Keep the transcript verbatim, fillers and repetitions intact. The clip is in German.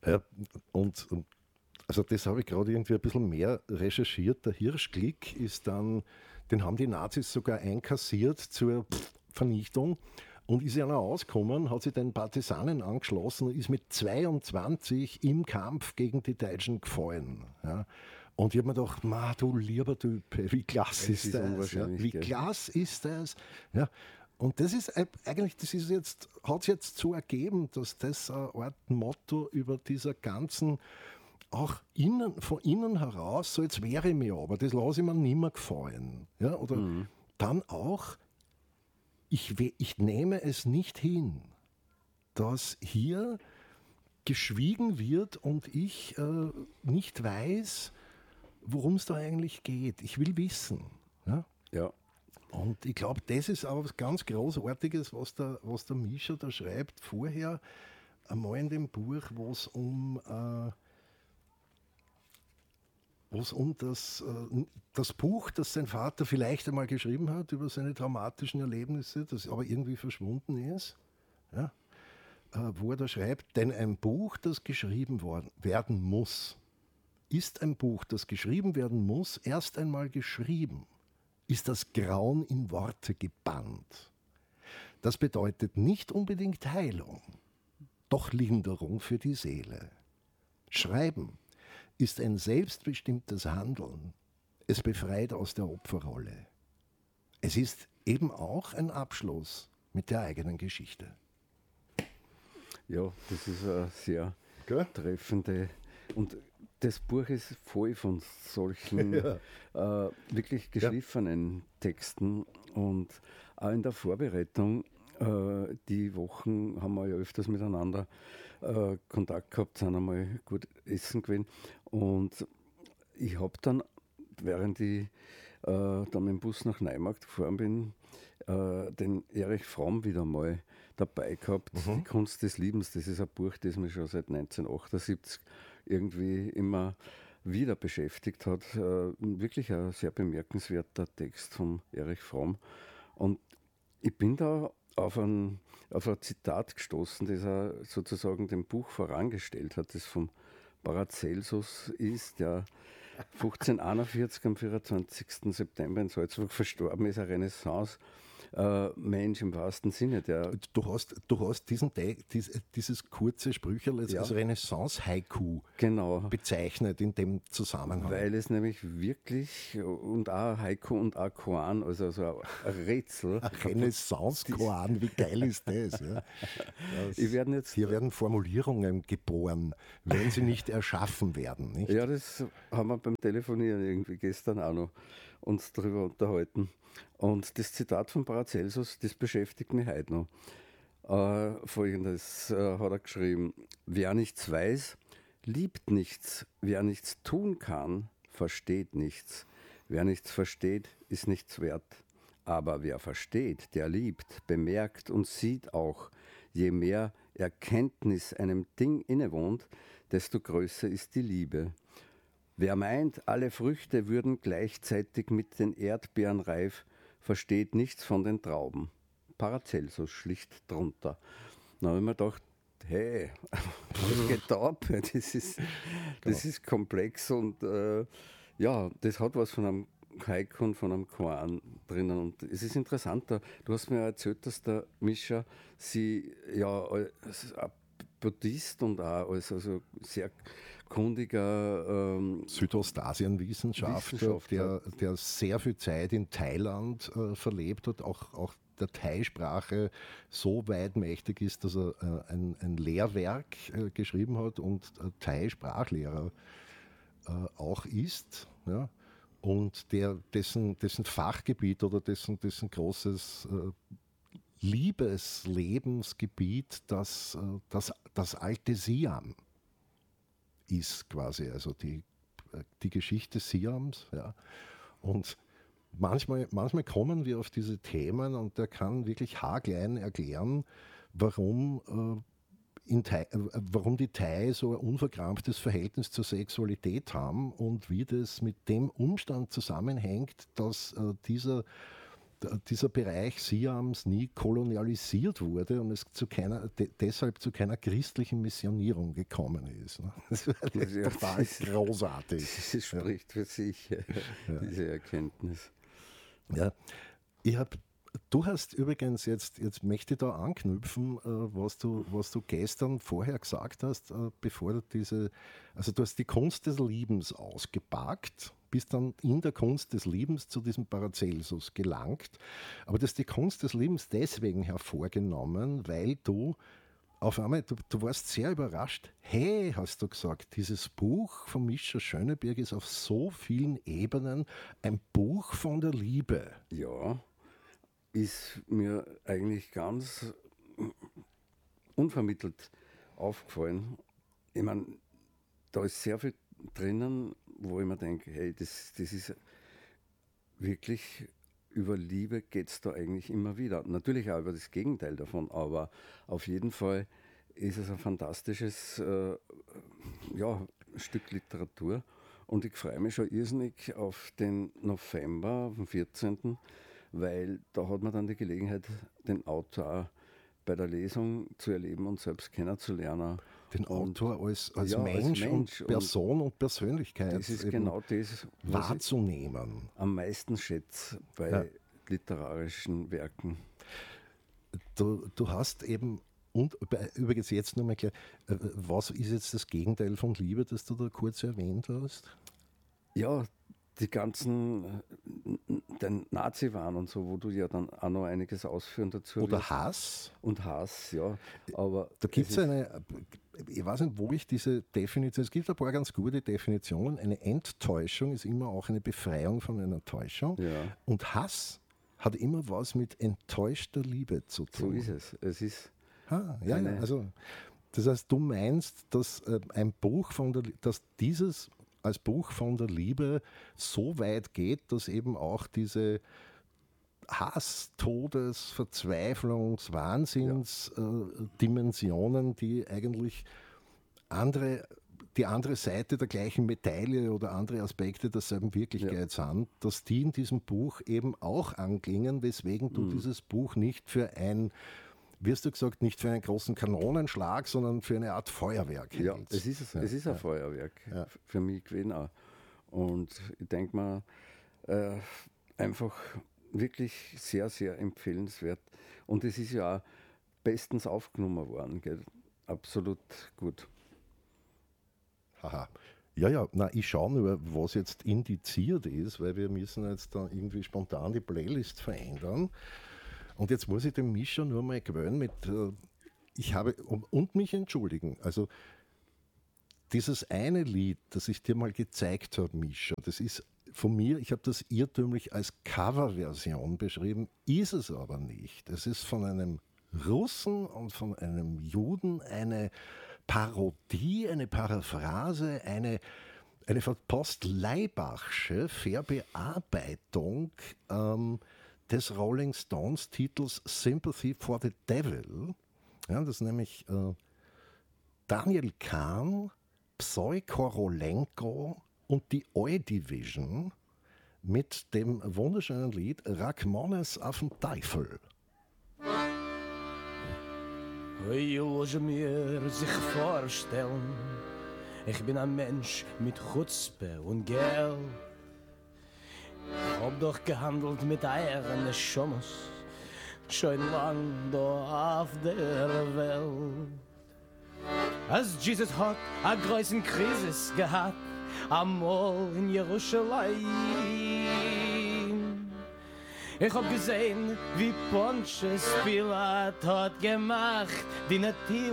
Ja, und, und also das habe ich gerade irgendwie ein bisschen mehr recherchiert. Der Hirschklick ist dann, den haben die Nazis sogar einkassiert zur Vernichtung und ist ja noch ausgekommen, hat sich den Partisanen angeschlossen und ist mit zweiundzwanzig im Kampf gegen die Deutschen gefallen. Ja. Und ich habe mir gedacht, ma, du lieber Typ, wie klasse ist, ist das? Ja? Wie gell? klasse ist das? Ja. Und das ist eigentlich, das ist jetzt, hat es jetzt so ergeben, dass das eine Art Motto über dieser ganzen, auch innen, von innen heraus, so jetzt wäre ich mir, aber das lasse ich mir nicht mehr gefallen. Ja, oder mhm. dann auch, ich, ich nehme es nicht hin, dass hier geschwiegen wird und ich äh, nicht weiß, worum es da eigentlich geht. Ich will wissen. Ja. Ja. Und ich glaube, das ist auch was ganz Großartiges, was der, was der Mischa da schreibt. Vorher einmal in dem Buch, wo es um, äh, wo's um das, äh, das Buch, das sein Vater vielleicht einmal geschrieben hat, über seine traumatischen Erlebnisse, das aber irgendwie verschwunden ist, ja, äh, wo er da schreibt, denn ein Buch, das geschrieben worden, werden muss, ist ein Buch, das geschrieben werden muss, erst einmal geschrieben. Ist das Grauen in Worte gebannt. Das bedeutet nicht unbedingt Heilung, doch Linderung für die Seele. Schreiben ist ein selbstbestimmtes Handeln. Es befreit aus der Opferrolle. Es ist eben auch ein Abschluss mit der eigenen Geschichte. Ja, das ist eine sehr Gell? treffende. Und das Buch ist voll von solchen ja. äh, wirklich geschliffenen ja. Texten. Und auch in der Vorbereitung, äh, die Wochen haben wir ja öfters miteinander äh, Kontakt gehabt, sind einmal gut essen gewesen. Und ich habe dann, während ich äh, dann mit dem Bus nach Neumarkt gefahren bin, äh, den Erich Fromm wieder mal dabei gehabt. Mhm. Die Kunst des Liebens, das ist ein Buch, das mich schon seit neunzehnhundertachtundsiebzig irgendwie immer wieder beschäftigt hat. Äh, wirklich ein sehr bemerkenswerter Text von Erich Fromm. Und ich bin da auf ein, auf ein Zitat gestoßen, das er sozusagen dem Buch vorangestellt hat, das vom Paracelsus ist, der fünfzehnhunderteinundvierzig am vierundzwanzigsten September in Salzburg verstorben ist, ein Renaissance-Mensch im wahrsten Sinne. Der du, hast, du hast diesen, dies, dieses kurze Sprücherl als ja. Renaissance-Haiku genau. bezeichnet in dem Zusammenhang. Weil es nämlich wirklich, und auch Haiku und auch Koan, also so ein Rätsel. Ein Renaissance-Koan, wie geil ist das? Ja. das ich werden jetzt, hier werden Formulierungen geboren, wenn sie nicht erschaffen werden. Nicht? Ja, das haben wir beim Telefonieren irgendwie gestern auch noch uns darüber unterhalten. Und das Zitat von Paracelsus, das beschäftigt mich heute noch. Äh, Folgendes äh, hat er geschrieben: Wer nichts weiß, liebt nichts. Wer nichts tun kann, versteht nichts. Wer nichts versteht, ist nichts wert. Aber wer versteht, der liebt, bemerkt und sieht auch. Je mehr Erkenntnis einem Ding innewohnt, desto größer ist die Liebe. Wer meint, alle Früchte würden gleichzeitig mit den Erdbeeren reif, versteht nichts von den Trauben. Paracelsus schlicht drunter. Dann habe ich mir gedacht, hey, was geht da ab? Das ist, das ist komplex und äh, ja, das hat was von einem Haiku und von einem Koan drinnen. Und es ist interessanter. Du hast mir erzählt, dass der Mischa sie ja als Buddhist und auch als also sehr kundiger ähm, Südostasien-Wissenschaftler, der, der sehr viel Zeit in Thailand äh, verlebt hat, auch, auch der Thai-Sprache so weit mächtig ist, dass er äh, ein, ein Lehrwerk äh, geschrieben hat und äh, Thai-Sprachlehrer äh, auch ist. Ja. Und der, dessen, dessen Fachgebiet oder dessen, dessen großes äh, Liebeslebensgebiet das, äh, das, das alte Siam ist quasi, also die, die Geschichte Siams. Ja. Und manchmal, manchmal kommen wir auf diese Themen und der kann wirklich haarklein erklären, warum äh, In Thai, warum die Thai so ein unverkrampftes Verhältnis zur Sexualität haben und wie das mit dem Umstand zusammenhängt, dass äh, dieser, dieser Bereich Siams nie kolonialisiert wurde und es zu keiner, de, deshalb zu keiner christlichen Missionierung gekommen ist. Ne? Das ist ja, total das ist, großartig. Das spricht für sich, ja. Diese Erkenntnis. Ja, ich habe Du hast übrigens jetzt, jetzt möchte ich da anknüpfen, äh, was, du, was du gestern vorher gesagt hast, äh, bevor du diese, also du hast die Kunst des Liebens ausgepackt, bist dann in der Kunst des Liebens zu diesem Paracelsus gelangt, aber du hast die Kunst des Liebens deswegen hervorgenommen, weil du auf einmal, du, du warst sehr überrascht, hey, hast du gesagt, dieses Buch von Mischa Schöneberg ist auf so vielen Ebenen ein Buch von der Liebe. Ja. Ist mir eigentlich ganz unvermittelt aufgefallen. Ich meine, da ist sehr viel drinnen, wo ich mir denke, hey, das, das ist wirklich, über Liebe geht es da eigentlich immer wieder. Natürlich auch über das Gegenteil davon, aber auf jeden Fall ist es ein fantastisches äh, ja, Stück Literatur. Und ich freue mich schon irrsinnig auf den November, am vierzehnten weil da hat man dann die Gelegenheit, den Autor bei der Lesung zu erleben und selbst kennenzulernen. Den und, Autor als, als, ja, Mensch, als Mensch und Person und, und Persönlichkeit das ist genau das, wahrzunehmen. Ich am meisten schätze bei ja. literarischen Werken. Du, du hast eben, und übrigens jetzt nur mal klar, was ist jetzt das Gegenteil von Liebe, das du da kurz erwähnt hast? Ja, die ganzen, den Nazi-Wahn und so, wo du ja dann auch noch einiges ausführen dazu Oder wirst. Hass. Und Hass, ja. Aber da gibt es eine, ich weiß nicht, wo ich diese Definition, es gibt ein paar ganz gute Definitionen. Eine Enttäuschung ist immer auch eine Befreiung von einer Täuschung. Ja. Und Hass hat immer was mit enttäuschter Liebe zu tun. So ist es. Es ist ah, ja, ja, also das heißt, du meinst, dass äh, ein Buch von der, dass dieses als Buch von der Liebe so weit geht, dass eben auch diese Hass, Todes, Verzweiflungs, Wahnsinnsdimensionen, ja. äh, die eigentlich andere, die andere Seite der gleichen Medaille oder andere Aspekte derselben Wirklichkeit ja. sind, dass die in diesem Buch eben auch anklingen, weswegen du mhm. dieses Buch nicht für ein, wirst du gesagt, nicht für einen großen Kanonenschlag, sondern für eine Art Feuerwerk Ja, hältst. es ist, es ist ein ja. Feuerwerk, ja. für mich gewesen auch. Und ich denke mal, äh, einfach wirklich sehr, sehr empfehlenswert. Und es ist ja auch bestens aufgenommen worden, gell? Absolut gut. Haha. Ja, ja, na, ich schaue nur, was jetzt indiziert ist, weil wir müssen jetzt da irgendwie spontan die Playlist verändern. Und jetzt muss ich den Mischa nur mal gewöhnen mit, äh, ich habe, um, und mich entschuldigen, also dieses eine Lied, das ich dir mal gezeigt habe, Mischa, das ist von mir, ich habe das irrtümlich als Coverversion beschrieben, ist es aber nicht. Es ist von einem Russen und von einem Juden eine Parodie, eine Paraphrase, eine, eine verpasst Leibachsche Verbearbeitung ähm, des Rolling Stones Titels Sympathy for the Devil. Ja, das ist nämlich äh, Daniel Kahn, Psy Korolenko und die Oi-Division mit dem wunderschönen Lied Rachmaninov auf den Teufel. Will mir sich vorstellen, ich bin ein Mensch mit Chutzpe und Geld. Ich hab doch gehandelt mit Eiern Schommes, schon lang da auf der Welt. Als Jesus hat a größen Krise gehabt, amol in Jerusalem. Ich hab gesehen, wie Pontius Pilat hat gemacht, die Natil